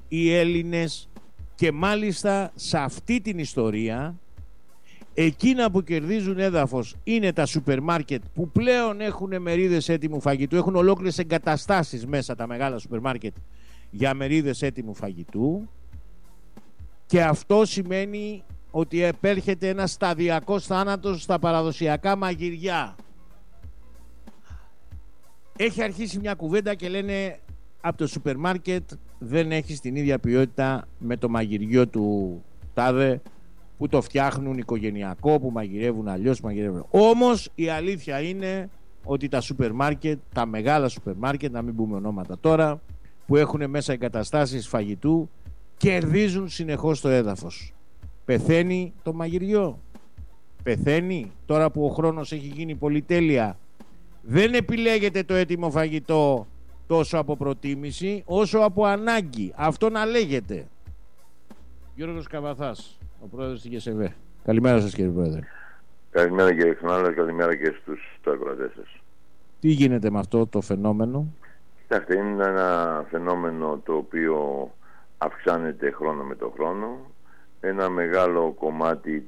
οι Έλληνες, και μάλιστα σε αυτή την ιστορία εκείνα που κερδίζουν έδαφος είναι τα σούπερ μάρκετ που πλέον έχουν μερίδες έτοιμου φαγητού, έχουν ολόκληρες εγκαταστάσεις μέσα τα μεγάλα σούπερ μάρκετ για μερίδες έτοιμου φαγητού, και αυτό σημαίνει ότι επέρχεται ένα σταδιακός θάνατος στα παραδοσιακά μαγειριά. Έχει αρχίσει μια κουβέντα και λένε από το σούπερ μάρκετ δεν έχει την ίδια ποιότητα με το μαγειριό του τάδε που το φτιάχνουν οικογενειακό, που μαγειρεύουν αλλιώς, μαγειρεύουν. Όμως η αλήθεια είναι ότι τα σούπερ μάρκετ, τα μεγάλα σούπερ μάρκετ, να μην πούμε ονόματα τώρα, που έχουν μέσα εγκαταστάσεις φαγητού, κερδίζουν συνεχώς το έδαφος. Πεθαίνει το μαγειριό. Πεθαίνει τώρα που ο χρόνος έχει γίνει πολυτέλεια. Δεν επιλέγεται το έτοιμο φαγητό τόσο από προτίμηση όσο από ανάγκη. Αυτό να λέγεται. Γιώργος Καβαθάς, ο πρόεδρος της ΓΕΣΕΒΕ. Καλημέρα σας, κύριε πρόεδρε. Καλημέρα κύριε Χρονάλα, καλημέρα και στους ακροατές σας. Τι γίνεται με αυτό το φαινόμενο? Κοιτάξτε, είναι ένα φαινόμενο το οποίο αυξάνεται χρόνο με το χρόνο. Ένα μεγάλο κομμάτι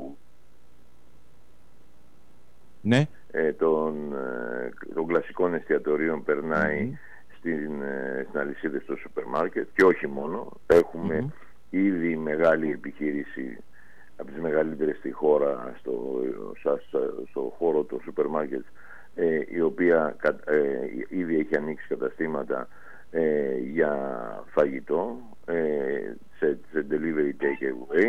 ναι. των κλασικών εστιατορίων περνάει στην αλυσίδα στο σούπερ μάρκετ, και όχι μόνο. Έχουμε ήδη μεγάλη επιχείρηση από τις μεγαλύτερες στη χώρα στο χώρο των σούπερ μάρκετ, η οποία ήδη έχει ανοίξει καταστήματα για φαγητό, σε delivery take away.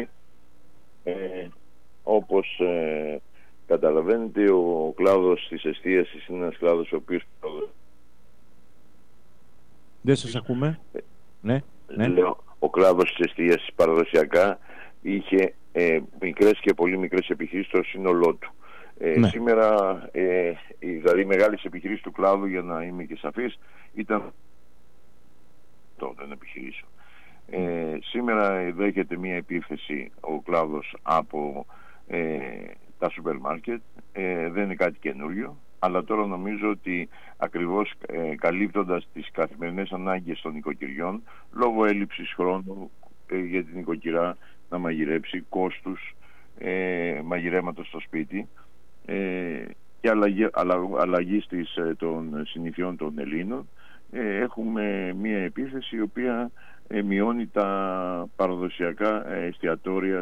Όπως καταλαβαίνετε, ο κλάδος της εστίασης είναι ένας κλάδος ο οποίος... Δεν σας ακούμε. Ναι. Λέω, ο κλάδος της εστίασης παραδοσιακά είχε μικρές και πολύ μικρές επιχειρήσεις στο σύνολό του. Σήμερα δηλαδή οι μεγάλες επιχειρήσεις του κλάδου, για να είμαι και σαφής, ήταν δεν επιχειρήσω. Σήμερα δέχεται μια επίθεση ο κλάδος από τα σούπερ μάρκετ. Δεν είναι κάτι καινούριο, αλλά τώρα νομίζω ότι ακριβώς καλύπτοντας τις καθημερινές ανάγκες των νοικοκυριών, λόγω έλλειψης χρόνου για την νοικοκυρά να μαγειρέψει, κόστους μαγειρέματος στο σπίτι, και αλλαγής των συνηθιών των Ελλήνων, έχουμε μία επίθεση η οποία μειώνει τα παραδοσιακά εστιατόρια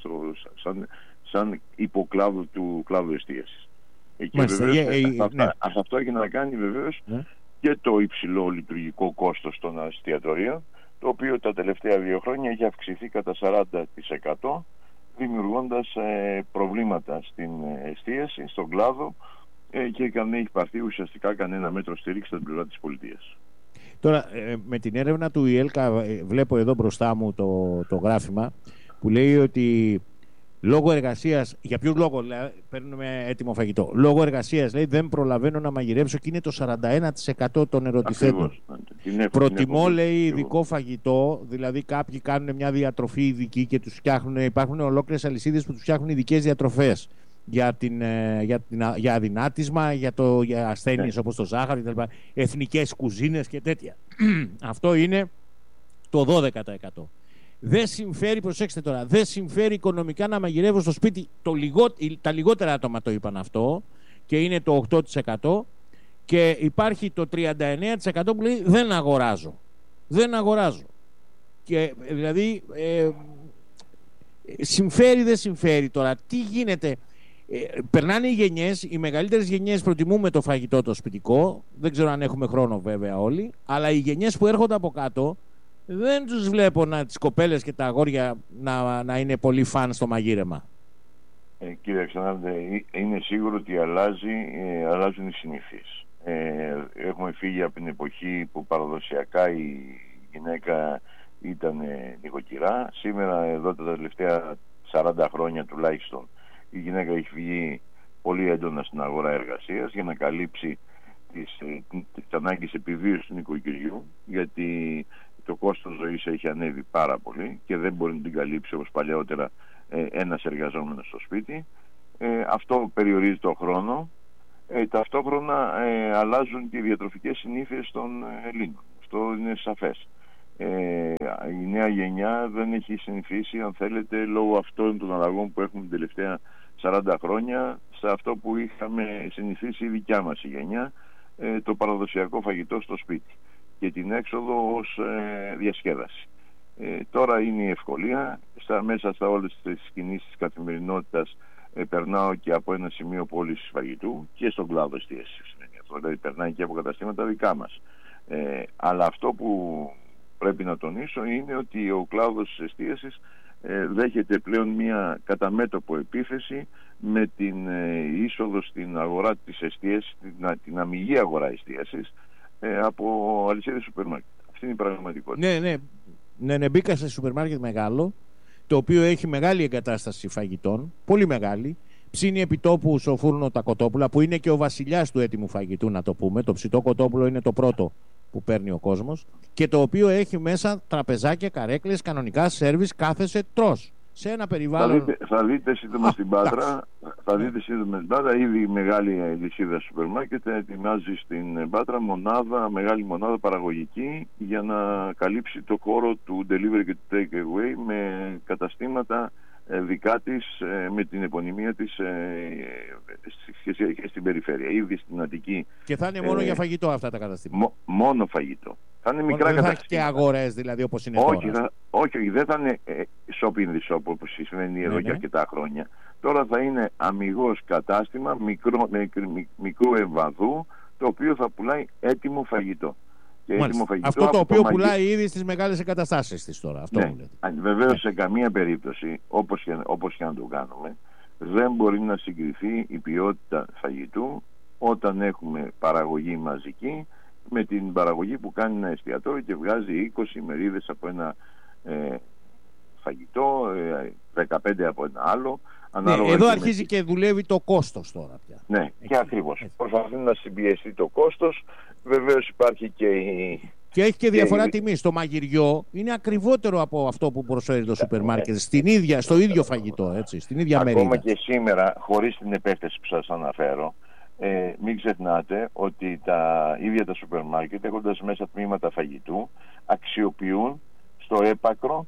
σαν υποκλάδο του κλάδου εστίασης. Και αυτό έχει να κάνει βεβαίως και το υψηλό λειτουργικό κόστος των εστιατορίων, το οποίο τα τελευταία 2 χρόνια έχει αυξηθεί κατά 40%, δημιουργώντας προβλήματα στην εστίαση, στον κλάδο, και δεν έχει πάρθει ουσιαστικά κανένα μέτρο στήριξη στην πλευρά της πολιτείας. Τώρα, με την έρευνα του ΙΕΛΚΑ, βλέπω εδώ μπροστά μου το γράφημα που λέει ότι λόγω εργασίας, για ποιο λόγο παίρνουμε έτοιμο φαγητό? Λόγω εργασίας, λέει, δεν προλαβαίνω να μαγειρέψω, και είναι το 41% των ερωτηθέντων. Προτιμώ, λέει, ειδικό φαγητό, δηλαδή κάποιοι κάνουν μια διατροφή ειδική και τους φτιάχνουν, υπάρχουν ολόκληρες αλυσίδες που τους φτιάχνουν ειδικές διατροφές για αδυνάτισμα, για ασθένειες όπως το ζάχαρο κτλ. Εθνικές κουζίνες και τέτοια. Αυτό είναι το 12%. Δεν συμφέρει, προσέξτε τώρα, δεν συμφέρει οικονομικά να μαγειρεύω στο σπίτι. Τα λιγότερα άτομα το είπαν αυτό, και είναι το 8%, και υπάρχει το 39% που λέει δεν αγοράζω. Δεν αγοράζω. Και δηλαδή συμφέρει, δεν συμφέρει τώρα. Τι γίνεται? Περνάνε οι γενιές, οι μεγαλύτερες γενιές προτιμούμε το φαγητό το σπιτικό. Δεν ξέρω αν έχουμε χρόνο βέβαια όλοι, αλλά οι γενιές που έρχονται από κάτω δεν τους βλέπω τις κοπέλες και τα αγόρια να είναι πολύ φαν στο μαγείρεμα. Κύριε Ξανάδε, είναι σίγουρο ότι αλλάζουν οι συνήθειες. Έχουμε φύγει από την εποχή που παραδοσιακά η γυναίκα ήταν νοικοκυρά. Σήμερα, εδώ τα τελευταία 40 χρόνια τουλάχιστον, η γυναίκα έχει φυγεί πολύ έντονα στην αγορά εργασίας για να καλύψει τις ανάγκες επιβίωσης του νοικοκυριού, γιατί το κόστος ζωής έχει ανέβει πάρα πολύ και δεν μπορεί να την καλύψει όπως παλαιότερα ένας εργαζόμενος στο σπίτι. Αυτό περιορίζει το χρόνο. Ταυτόχρονα αλλάζουν και οι διατροφικές συνήθειες των Ελλήνων. Αυτό είναι σαφές. η νέα γενιά δεν έχει συνηθίσει, αν θέλετε, λόγω αυτών των αλλαγών που έχουμε την τελευταία 40 χρόνια, σε αυτό που είχαμε συνηθίσει η δικιά μας η γενιά, το παραδοσιακό φαγητό στο σπίτι και την έξοδο ως διασκέδαση. Τώρα είναι η ευκολία, μέσα στα όλες τις κινήσεις της καθημερινότητας περνάω και από ένα σημείο πώλησης φαγητού και στον κλάδο εστίασης. Δηλαδή περνάει και από καταστήματα δικά μας. Αλλά αυτό που πρέπει να τονίσω είναι ότι ο κλάδος της εστίασης δέχεται πλέον μια καταμέτωπο επίθεση με την είσοδο στην αγορά της εστίασης, την αμιγή αγορά εστίασης από αλυσίδες σούπερ μάρκετ. Αυτή είναι η πραγματικότητα. Ναι, μπήκα σε σούπερ μάρκετ μεγάλο, το οποίο έχει μεγάλη εγκατάσταση φαγητών, πολύ μεγάλη. Ψήνει επιτόπου στο φούρνο τα κοτόπουλα, που είναι και ο βασιλιάς του έτοιμου φαγητού, να το πούμε. Το ψητό κοτόπουλο είναι το πρώτο που παίρνει ο κόσμος. Και το οποίο έχει μέσα τραπεζάκια, καρέκλες, κανονικά σέρβις, κάθεσαι, τρως. Σε ένα περιβάλλον. Θα δείτε σύντομα στην Πάτρα. Θα δείτε σύντομα στην Πάτρα. Ήδη η μεγάλη λυσίδα σούπερ μάρκετ ετοιμάζει στην Πάτρα μεγάλη μονάδα παραγωγική για να καλύψει το χώρο του delivery και του take away με καταστήματα δικά της, με την επωνυμία της και στην περιφέρεια. Ήδη στην Αττική. Και θα είναι μόνο για φαγητό αυτά τα καταστήματα. Μόνο φαγητό. Θα είναι μικρά καταστήματα. Δεν θα έχει και αγορές δηλαδή όπως είναι τώρα. Όχι, δεν θα είναι shop in the shop όπως συμβαίνει εδώ και αρκετά χρόνια. Τώρα θα είναι αμιγώς κατάστημα μικρού ευαδού, το οποίο θα πουλάει έτοιμο φαγητό. Αυτό το οποίο πουλάει ήδη στις μεγάλες εγκαταστάσεις της τώρα. Βεβαίως σε καμία περίπτωση, όπως και να το κάνουμε, δεν μπορεί να συγκριθεί η ποιότητα φαγητού όταν έχουμε παραγωγή μαζική με την παραγωγή που κάνει ένα εστιατόριο και βγάζει 20 μερίδες από ένα φαγητό, 15 από ένα άλλο. Εδώ αρχίζει και δουλεύει το κόστος τώρα πια. Ναι, και ακριβώς. Προσπαθεί να συμπιεστεί το κόστος. Βεβαίως υπάρχει και έχει και διαφορά τιμής. Το μαγειριό είναι ακριβότερο από αυτό που προσφέρει το σούπερ μάρκετ στο ίδιο φαγητό, έτσι, στην ίδια μερίδα. Ακόμα και σήμερα, χωρίς την επέκταση που σας αναφέρω, μην ξεχνάτε ότι τα ίδια τα σούπερ μάρκετ, έχοντας μέσα τμήματα φαγητού, αξιοποιούν στο έπακρο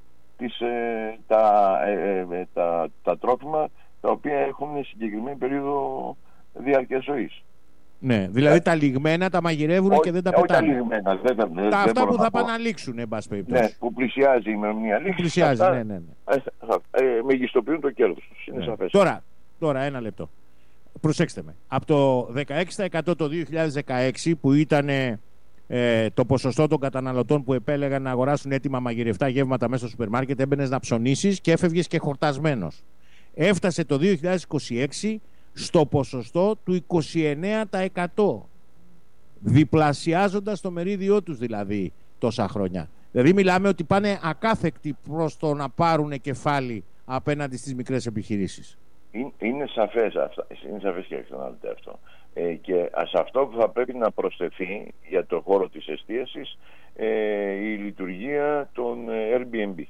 τα τρόφιμα τα οποία έχουν συγκεκριμένη περίοδο διάρκειας ζωής. Ναι, δηλαδή τα λιγμένα τα μαγειρεύουν και δεν τα πετάνε. Όχι τα λιγμένα, αυτά που θα πάνε να λήξουν, εν πάση περιπτώσει. Ναι, που πλησιάζει η ημερομηνία λήξη. Πλησιάζει, ναι. Μεγιστοποιούν το κέρδος τους. Είναι σαφές. Τώρα ένα λεπτό. Προσέξτε με. Από το 16% το 2016 που ήταν το ποσοστό των καταναλωτών που επέλεγαν να αγοράσουν έτοιμα μαγειρευτά γεύματα μέσα στο σούπερ μάρκετ, έμπαινες να ψωνίσεις και έφευγες και χορτασμένος. Έφτασε το 2026 στο ποσοστό του 29%, διπλασιάζοντας το μερίδιό τους δηλαδή τόσα χρόνια. Δηλαδή μιλάμε ότι πάνε ακάθεκτοι προς το να πάρουν κεφάλι απέναντι στις μικρές επιχειρήσεις. Είναι σαφές και εξανάλωτε αυτό. Και σε αυτό που θα πρέπει να προσθεθεί για το χώρο της εστίασης η λειτουργία των Airbnb.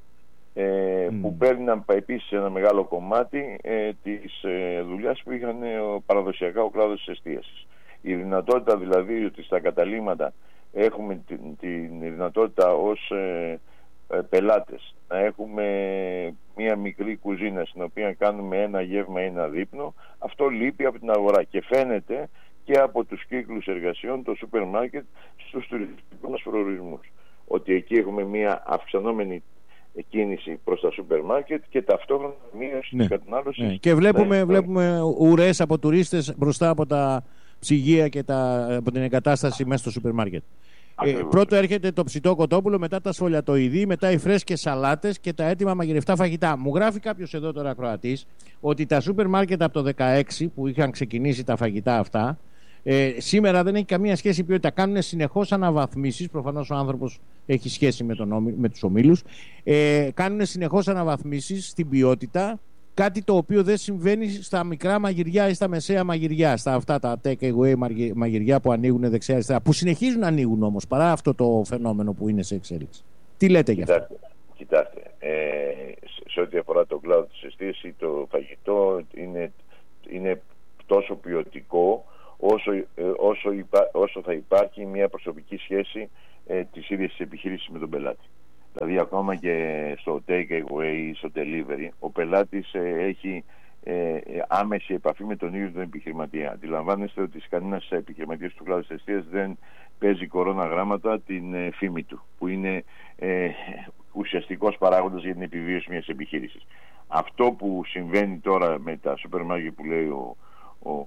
Που παίρναν επίσης ένα μεγάλο κομμάτι της δουλειάς που είχαν παραδοσιακά ο κλάδος της εστίασης. Η δυνατότητα δηλαδή ότι στα καταλύματα έχουμε την δυνατότητα ως πελάτες να έχουμε μία μικρή κουζίνα στην οποία κάνουμε ένα γεύμα ή ένα δείπνο, αυτό λείπει από την αγορά και φαίνεται και από τους κύκλους εργασιών των σούπερ μάρκετ στους τουριστικούς μας προορισμούς, ότι εκεί έχουμε μία αυξανόμενη κίνηση προς τα σούπερ μάρκετ και ταυτόχρονα μείωση της κατανάλωσης. Ναι. Και βλέπουμε ουρές από τουρίστες μπροστά από τα ψυγεία και από την εγκατάσταση μέσα στο σούπερ μάρκετ. Πρώτο έρχεται το ψητό κοτόπουλο, μετά τα σφολιατοειδή, μετά οι φρέσκες σαλάτες και τα έτοιμα μαγειρευτά φαγητά. Μου γράφει κάποιος εδώ τώρα ακροατής ότι τα σούπερ μάρκετ από το 2016 που είχαν ξεκινήσει τα φαγητά αυτά, σήμερα δεν έχει καμία σχέση η ποιότητα. Κάνουν συνεχώς αναβαθμίσεις. Προφανώς ο άνθρωπος έχει σχέση με τους ομίλους. Κάνουν συνεχώς αναβαθμίσεις στην ποιότητα. Κάτι το οποίο δεν συμβαίνει στα μικρά μαγειριά ή στα μεσαία μαγειριά. Στα αυτά τα take away μαγειριά που ανοίγουν δεξιά-αριστερά. Που συνεχίζουν να ανοίγουν όμως παρά αυτό το φαινόμενο που είναι σε εξέλιξη. Τι λέτε γι' αυτό? Κοιτάξτε, σε ό,τι αφορά το κλάδο της εστίασης, το φαγητό είναι τόσο ποιοτικό όσο θα υπάρχει μια προσωπική σχέση της ίδιας της επιχείρησης με τον πελάτη. Δηλαδή ακόμα και στο take away ή στο delivery ο πελάτης έχει άμεση επαφή με τον ίδιο τον επιχειρηματία. Αντιλαμβάνεστε ότι κανένας επιχειρηματίας του κλάδου της εστίας δεν παίζει κορώνα γράμματα την φήμη του, που είναι ουσιαστικός παράγοντας για την επιβίωση μιας επιχείρησης. Αυτό που συμβαίνει τώρα με τα σούπερ μάρκετ που λέει ο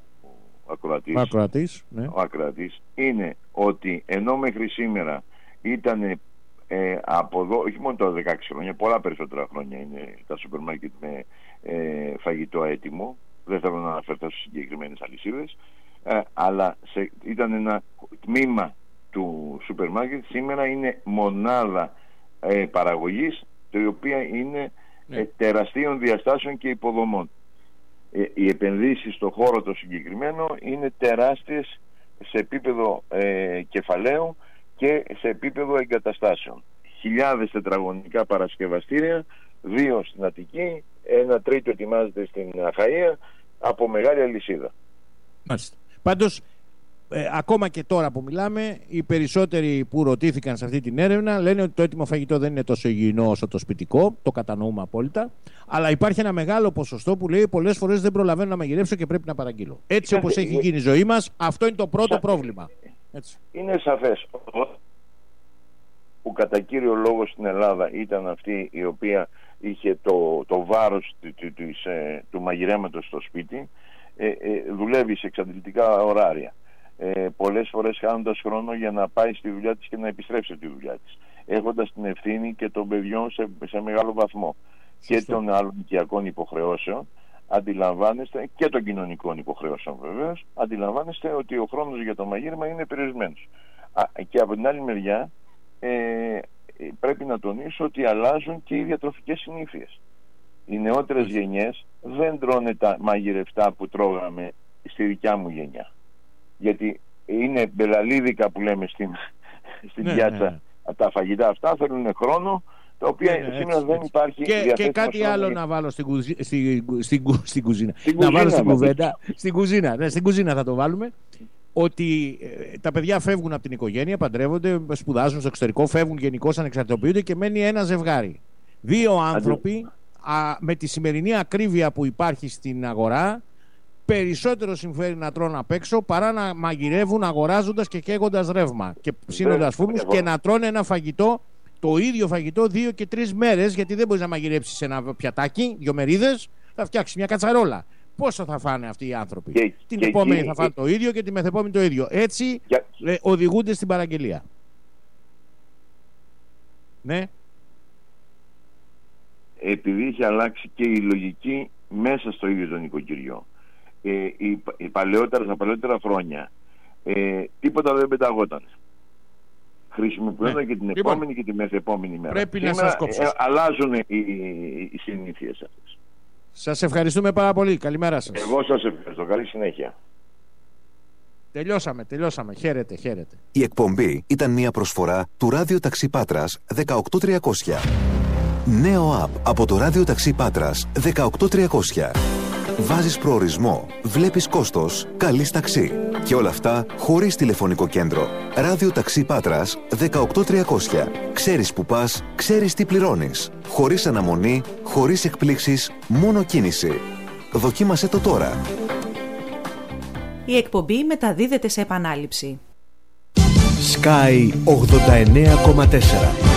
ακροατής είναι ότι ενώ μέχρι σήμερα ήταν από εδώ, όχι μόνο τα 16 χρόνια, πολλά περισσότερα χρόνια είναι τα σούπερ μάρκετ με φαγητό έτοιμο, δεν θέλω να αναφερθώ στις συγκεκριμένες αλυσίδες, αλλά ήταν ένα τμήμα του σούπερ μάρκετ, σήμερα είναι μονάδα παραγωγής, η οποία είναι τεραστίων διαστάσεων και υποδομών. Οι επενδύσεις στο χώρο το συγκεκριμένο είναι τεράστιες σε επίπεδο κεφαλαίου και σε επίπεδο εγκαταστάσεων. Χιλιάδες τετραγωνικά παρασκευαστήρια, 2 στην Αττική, 1 τρίτο ετοιμάζεται στην Αχαΐα, από μεγάλη αλυσίδα. Μάλιστα. Πάντως, ακόμα και τώρα που μιλάμε, οι περισσότεροι που ρωτήθηκαν σε αυτή την έρευνα λένε ότι το έτοιμο φαγητό δεν είναι τόσο υγιεινό όσο το σπιτικό, το κατανοούμε απόλυτα, αλλά υπάρχει ένα μεγάλο ποσοστό που λέει πολλές φορές δεν προλαβαίνω να μαγειρέψω και πρέπει να παραγγείλω. Έτσι όπως έχει γίνει η ζωή μας, αυτό είναι το πρώτο πρόβλημα. Έτσι. Είναι σαφές που κατά κύριο λόγο στην Ελλάδα ήταν αυτή η οποία είχε το βάρος του μαγειρέματος στο σπίτι, δουλεύει σε εξαντλητικά ωράρια. Πολλές φορές χάνοντας χρόνο για να πάει στη δουλειά της και να επιστρέψει στη δουλειά της, έχοντας την ευθύνη και των παιδιών σε μεγάλο βαθμό και των άλλων οικιακών υποχρεώσεων, αντιλαμβάνεστε, και των κοινωνικών υποχρεώσεων βεβαίως, αντιλαμβάνεστε ότι ο χρόνος για το μαγείρεμα είναι περιορισμένος. Και από την άλλη μεριά πρέπει να τονίσω ότι αλλάζουν και οι διατροφικές συνήθειες. Οι νεότερες γενιές δεν τρώνε τα μαγειρευτά που τρώγαμε στη δικιά μου γενιά, γιατί είναι μπελαλίδικα που λέμε στην πιάτσα. Τα φαγητά αυτά θέλουν χρόνο, τα οποία σήμερα δεν υπάρχει. Και κάτι άλλο να βάλω στην κουζίνα. Να βάλω στην κουβέντα. Στην κουζίνα θα το βάλουμε. Ότι τα παιδιά φεύγουν από την οικογένεια, παντρεύονται, σπουδάζουν στο εξωτερικό, φεύγουν γενικώς, ανεξαρτητοποιούνται και μένει ένα ζευγάρι. 2 άνθρωποι με τη σημερινή ακρίβεια που υπάρχει στην αγορά, περισσότερο συμφέρει να τρώνε απ' έξω παρά να μαγειρεύουν αγοράζοντας και καίγοντας ρεύμα και ψήνοντας φούρνους και να τρώνε ένα φαγητό, το ίδιο φαγητό 2 και 3 μέρες, γιατί δεν μπορείς να μαγειρέψεις ένα πιατάκι, 2 μερίδες, θα φτιάξεις μια κατσαρόλα. Πόσο θα φάνε αυτοί οι άνθρωποι? Την επόμενη θα φάνε το ίδιο και τη μεθεπόμενη το ίδιο. Έτσι οδηγούνται στην παραγγελία. Ναι. Επειδή είχε αλλάξει και η λογική μέσα στο ίδιο το νοικοκυριό. Στα παλαιότερα χρόνια τίποτα δεν πεταγόταν. Χρησιμοποιούνταν και την επόμενη και τη μεθεπόμενη μέρα. Πρέπει να σας κόψω. Αλλάζουν οι συνήθειες αυτές. Σας ευχαριστούμε πάρα πολύ. Καλημέρα σας. Εγώ σας ευχαριστώ. Καλή συνέχεια. Τελειώσαμε. Χαίρετε. Η εκπομπή ήταν μια προσφορά του Ράδιο Ταξί Πάτρας 18300. Νέο app από το Ράδιο Ταξί Πάτρας 18300. Βάζεις προορισμό, βλέπεις κόστος, καλείς ταξί. Και όλα αυτά χωρίς τηλεφωνικό κέντρο. Ράδιο Ταξί Πάτρας 18300. Ξέρεις που πας, ξέρεις τι πληρώνεις. Χωρίς αναμονή, χωρίς εκπλήξεις, μόνο κίνηση. Δοκίμασέ το τώρα. Η εκπομπή μεταδίδεται σε επανάληψη. Sky 89,4.